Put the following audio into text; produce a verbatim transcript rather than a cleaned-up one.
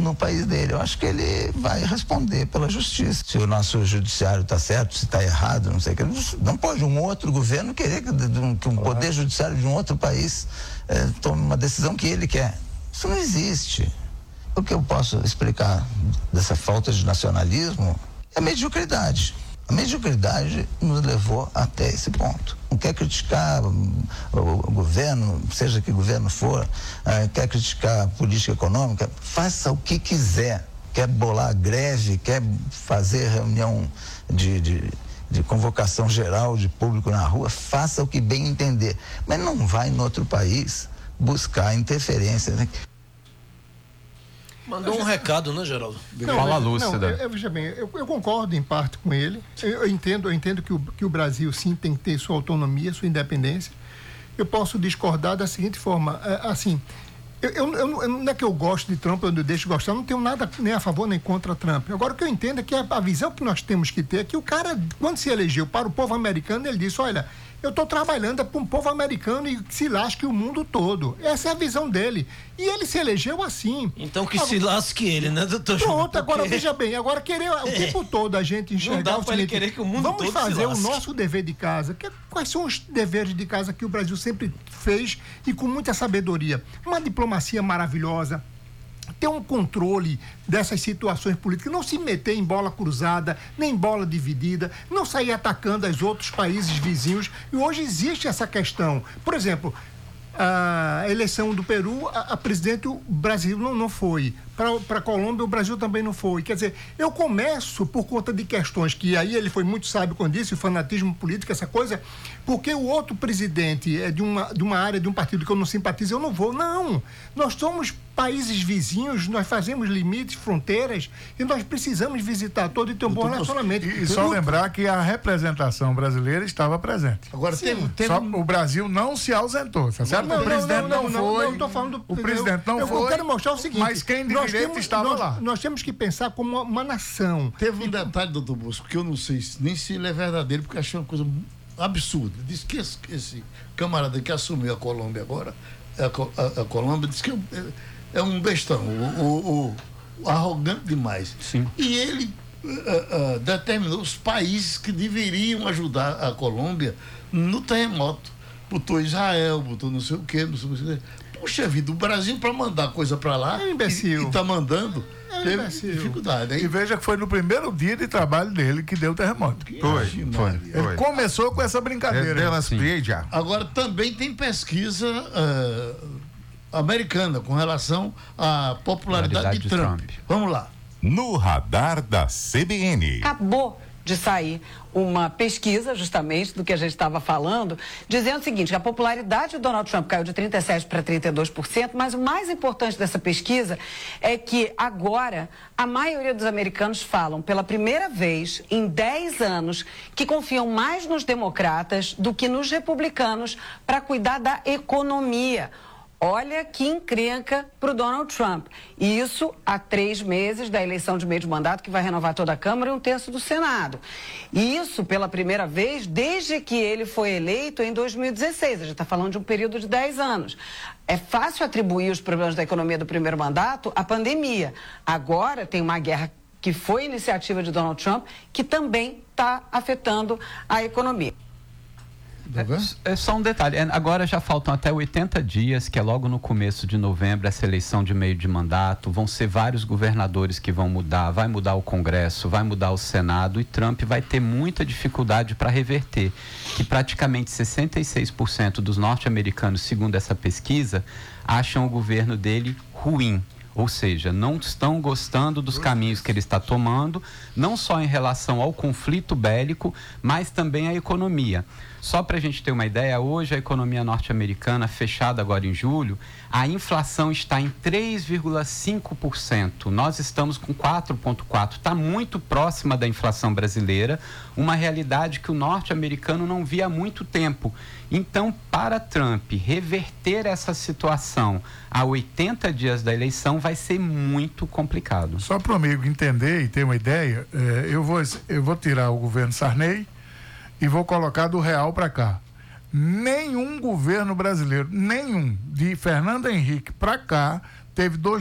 no país dele. Eu acho que ele vai responder pela justiça. Se o nosso judiciário está certo, se está errado, não sei o que. Não pode um outro governo querer que, que um poder judiciário de um outro país eh, tome uma decisão que ele quer. Isso não existe. O que eu posso explicar dessa falta de nacionalismo é a mediocridade. A mediocridade nos levou até esse ponto. Não quer criticar o, o governo, seja que governo for, ah, quer criticar a política econômica, faça o que quiser. Quer bolar greve, quer fazer reunião de, de, de convocação geral de público na rua, faça o que bem entender. Mas não vai em outro país buscar interferência, né? Mandou um recado, né, Geraldo? Não, Fala, não, Lúcida. eu, eu, veja bem, eu, eu concordo em parte com ele. Eu, eu entendo, eu entendo que o, que o Brasil sim tem que ter sua autonomia, sua independência. Eu posso discordar da seguinte forma, é, assim, eu, eu, eu, não é que eu gosto de Trump, eu não deixo de gostar, eu não tenho nada nem a favor nem contra Trump. Agora, o que eu entendo é que a, a visão que nós temos que ter é que o cara, quando se elegeu para o povo americano, ele disse, olha, eu estou trabalhando para um povo americano e se lasque o mundo todo. Essa é a visão dele. E ele se elegeu assim. Então que agora, se lasque ele, né, doutor? Pronto, Porque... agora veja bem, agora querer o tempo todo a gente enxergar Não dá o para ele seguinte, querer que o mundo vamos todo fazer se o lasque. nosso dever de casa. Que, quais são os deveres de casa que o Brasil sempre fez e com muita sabedoria? Uma diplomacia maravilhosa, ter um controle dessas situações políticas, não se meter em bola cruzada, nem bola dividida, não sair atacando os outros países vizinhos. E hoje existe essa questão. Por exemplo, a eleição do Peru, a, a presidente, o Brasil não, não foi. Para a Colômbia, o Brasil também não foi. Quer dizer, eu começo por conta de questões que aí ele foi muito sábio quando disse, o fanatismo político, essa coisa, porque o outro presidente é de uma, de uma área, de um partido que eu não simpatizo, eu não vou. Não, nós somos países vizinhos, nós fazemos limites, fronteiras, e nós precisamos visitar todo e ter um bom relacionamento. E, e só lembrar que a representação brasileira estava presente. Agora, teve, teve... Só, o Brasil não se ausentou, tá certo? Não, o presidente não, não, não, não foi. Não, tô falando do, o presidente não eu, foi. Eu quero mostrar o seguinte. Mas quem de nós direito temos, estava nós, lá. Nós temos que pensar como uma, uma nação. Teve um detalhe, doutor Bosco, que eu não sei nem se ele é verdadeiro, porque eu achei uma coisa absurda. Diz que esse, esse camarada que assumiu a Colômbia agora, a, a, a Colômbia, disse que é, é um bestão, o, o, o arrogante demais. Sim. E ele uh, uh, determinou os países que deveriam ajudar a Colômbia no terremoto. Botou Israel, botou não sei o quê, não sei o quê. Puxa vida, o Brasil para mandar coisa para lá é imbecil. E, e tá mandando, é teve imbecil. dificuldade. Hein? E veja que foi no primeiro dia de trabalho dele que deu o terremoto. Foi, foi. Ele foi. começou com essa brincadeira. Agora também tem pesquisa uh, americana com relação à popularidade de, de Trump. Trump. Vamos lá. No radar da C B N. Acabou de sair uma pesquisa, justamente, do que a gente estava falando, dizendo o seguinte, que a popularidade de Donald Trump caiu de trinta e sete por cento para trinta e dois por cento, mas o mais importante dessa pesquisa é que agora a maioria dos americanos falam, pela primeira vez em dez anos, que confiam mais nos democratas do que nos republicanos para cuidar da economia. Olha que encrenca para o Donald Trump. E isso há três meses da eleição de meio de mandato, que vai renovar toda a Câmara e um terço do Senado. E isso pela primeira vez desde que ele foi eleito em dois mil e dezesseis. A gente está falando de um período de dez anos. É fácil atribuir os problemas da economia do primeiro mandato à pandemia. Agora tem uma guerra que foi iniciativa de Donald Trump, que também está afetando a economia. É, é só um detalhe, agora já faltam até oitenta dias, que é logo no começo de novembro, essa eleição de meio de mandato, vão ser vários governadores que vão mudar, vai mudar o Congresso, vai mudar o Senado, e Trump vai ter muita dificuldade para reverter, que praticamente sessenta e seis por cento dos norte-americanos, segundo essa pesquisa, acham o governo dele ruim. Ou seja, não estão gostando dos caminhos que ele está tomando, não só em relação ao conflito bélico, mas também à economia. Só para a gente ter uma ideia, hoje a economia norte-americana, fechada agora em julho, a inflação está em três vírgula cinco por cento. Nós estamos com quatro vírgula quatro por cento. Está muito próxima da inflação brasileira, uma realidade que o norte-americano não via há muito tempo. Então, para Trump reverter essa situação a oitenta dias da eleição vai ser muito complicado. Só para o amigo entender e ter uma ideia, eh, eu, vou, eu vou tirar o governo Sarney e vou colocar do real para cá. Nenhum governo brasileiro, nenhum, de Fernando Henrique para cá, teve dois